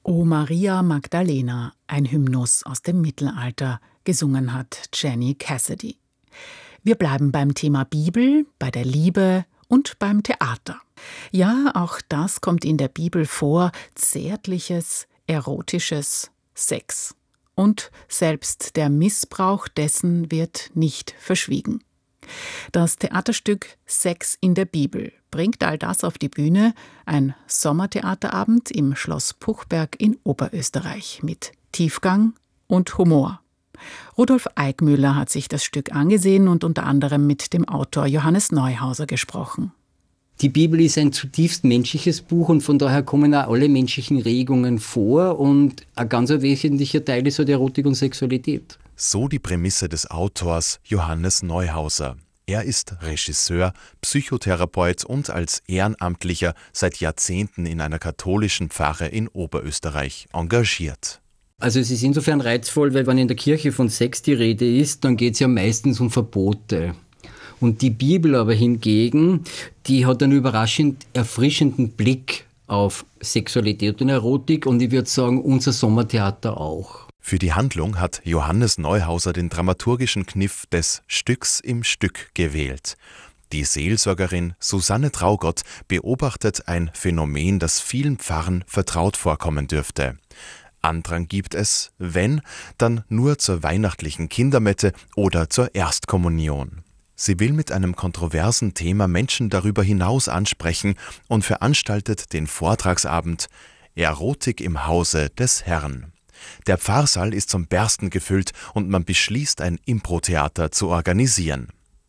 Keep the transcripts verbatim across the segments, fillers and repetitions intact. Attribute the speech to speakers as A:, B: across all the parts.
A: O Maria Magdalena, ein Hymnus aus dem Mittelalter, gesungen hat Jenny Cassidy. Wir bleiben beim Thema Bibel, bei der Liebe und beim Theater. Ja, auch das kommt in der Bibel vor, zärtliches, erotisches Sex. Und selbst der Missbrauch dessen wird nicht verschwiegen. Das Theaterstück Sex in der Bibel bringt all das auf die Bühne, ein Sommertheaterabend im Schloss Puchberg in Oberösterreich mit Tiefgang und Humor. Rudolf Eickmüller hat sich das Stück angesehen und unter anderem mit dem Autor Johannes Neuhauser gesprochen.
B: Die Bibel ist ein zutiefst menschliches Buch und von daher kommen auch alle menschlichen Regungen vor und ein ganz wesentlicher Teil ist so die Erotik und Sexualität.
C: So die Prämisse des Autors Johannes Neuhauser. Er ist Regisseur, Psychotherapeut und als Ehrenamtlicher seit Jahrzehnten in einer katholischen Pfarre in Oberösterreich engagiert.
B: Also es ist insofern reizvoll, weil wenn in der Kirche von Sex die Rede ist, dann geht es ja meistens um Verbote. Und die Bibel aber hingegen, die hat einen überraschend erfrischenden Blick auf Sexualität und Erotik und ich würde sagen, unser Sommertheater auch.
C: Für die Handlung hat Johannes Neuhauser den dramaturgischen Kniff des Stücks im Stück gewählt. Die Seelsorgerin Susanne Traugott beobachtet ein Phänomen, das vielen Pfarren vertraut vorkommen dürfte. Andrang gibt es, wenn, dann nur zur weihnachtlichen Kindermette oder zur Erstkommunion. Sie will mit einem kontroversen Thema Menschen darüber hinaus ansprechen und veranstaltet den Vortragsabend Erotik im Hause des Herrn. Der Pfarrsaal ist zum Bersten gefüllt und man beschließt, ein Impro-Theater zu organisieren.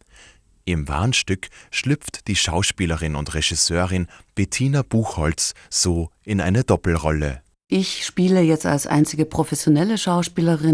C: Im Wahnstück schlüpft die Schauspielerin und Regisseurin Bettina Buchholz so in eine Doppelrolle.
D: Ich spiele jetzt als einzige professionelle Schauspielerin